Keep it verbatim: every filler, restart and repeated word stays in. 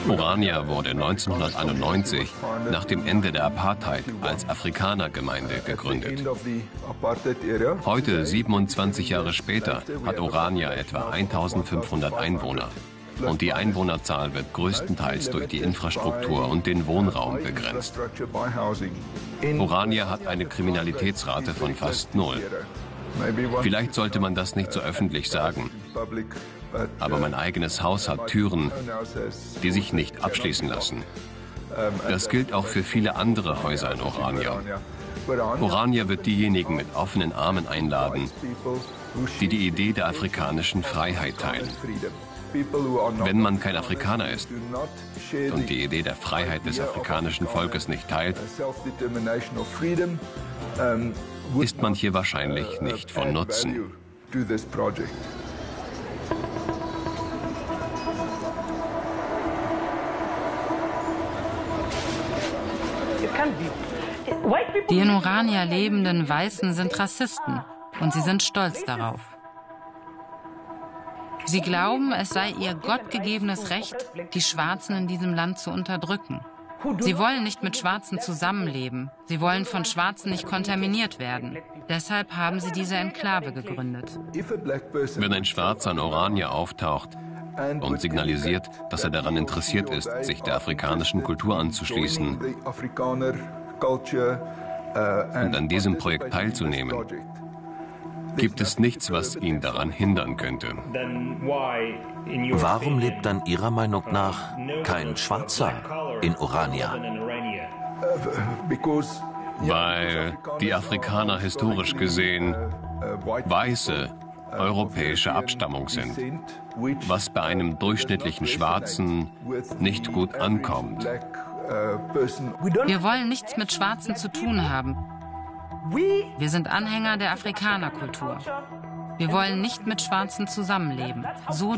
Orania wurde neunzehnhunderteinundneunzig nach dem Ende der Apartheid als Afrikanergemeinde gegründet. Heute, siebenundzwanzig Jahre später, hat Orania etwa eintausendfünfhundert Einwohner. Und die Einwohnerzahl wird größtenteils durch die Infrastruktur und den Wohnraum begrenzt. Orania hat eine Kriminalitätsrate von fast null. Vielleicht sollte man das nicht so öffentlich sagen, aber mein eigenes Haus hat Türen, die sich nicht abschließen lassen. Das gilt auch für viele andere Häuser in Orania. Orania wird diejenigen mit offenen Armen einladen, die die Idee der afrikanischen Freiheit teilen. Wenn man kein Afrikaner ist und die Idee der Freiheit des afrikanischen Volkes nicht teilt, ist man hier wahrscheinlich nicht von Nutzen. Die in Orania lebenden Weißen sind Rassisten und sie sind stolz darauf. Sie glauben, es sei ihr gottgegebenes Recht, die Schwarzen in diesem Land zu unterdrücken. Sie wollen nicht mit Schwarzen zusammenleben. Sie wollen von Schwarzen nicht kontaminiert werden. Deshalb haben sie diese Enklave gegründet. Wenn ein Schwarzer in Orania auftaucht und signalisiert, dass er daran interessiert ist, sich der afrikanischen Kultur anzuschließen und an diesem Projekt teilzunehmen, gibt es nichts, was ihn daran hindern könnte. Warum lebt dann Ihrer Meinung nach kein Schwarzer in Orania? Weil die Afrikaner historisch gesehen weiße europäische Abstammung sind, was bei einem durchschnittlichen Schwarzen nicht gut ankommt. Wir wollen nichts mit Schwarzen zu tun haben. Wir sind Anhänger der Afrikanerkultur. Wir wollen nicht mit Schwarzen zusammenleben. So